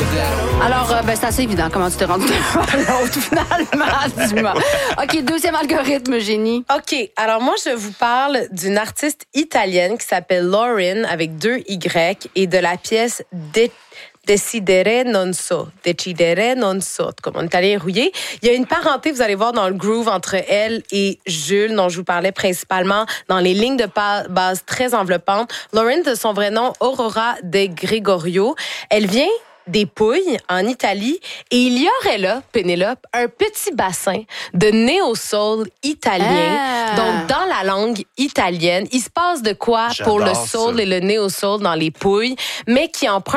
Alors, c'est assez évident comment tu t'es rendu à l'autre, finalement. Dis-moi. OK, deuxième algorithme, génie. OK, alors moi, je vous parle d'une artiste italienne qui s'appelle Lauren, avec 2 Y, et de la pièce Decidere non so, comme on est allé rouiller. Il y a une parenté, vous allez voir, dans le groove entre elle et Jules, dont je vous parlais principalement dans les lignes de base très enveloppantes. Lauren, de son vrai nom, Aurora De Gregorio. Elle vient des Pouilles, en Italie, et il y aurait là, Pénélope, un petit bassin de néo-soul italien. Donc, dans la langue italienne, il se passe de quoi pour le soul et le néo-soul dans les Pouilles, mais qui emprunte